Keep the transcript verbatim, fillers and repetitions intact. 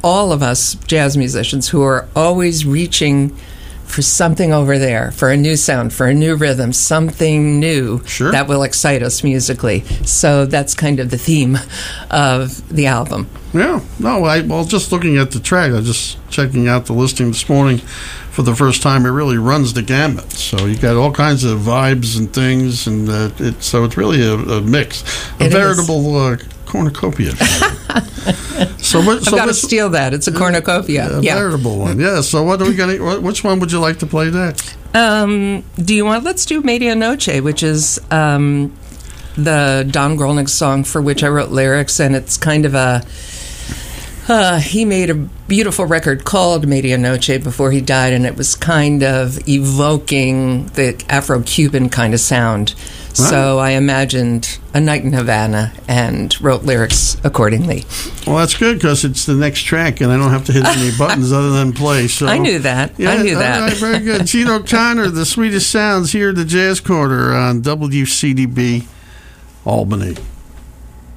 all of us jazz musicians who are always reaching for something over there, for a new sound, for a new rhythm, something new Sure. that will excite us musically. So that's kind of the theme of the album. Yeah. No, I, well, just looking at the track, I was just checking out the listing this morning for the first time. It really runs the gamut. So you got all kinds of vibes and things, and uh, it, so it's really a, a mix, a It veritable uh, cornucopia. So what, I've so got to what's- steal that. It's a cornucopia. A yeah. veritable one. Yeah. So what are we going to? Which one would you like to play next? Um, do you want? Let's do Medianoche, which is um, the Don Grolnick song for which I wrote lyrics, and it's kind of a. Uh, he made a beautiful record called Medianoche before he died, and it was kind of evoking the Afro-Cuban kind of sound. Wow. So I imagined a night in Havana and wrote lyrics accordingly. Well, that's good because it's the next track, and I don't have to hit any buttons other than play. So I knew that. Yeah, I knew that. All right, very good. Gene O'Connor, the sweetest sounds here at the Jazz Corner on W C D B Albany.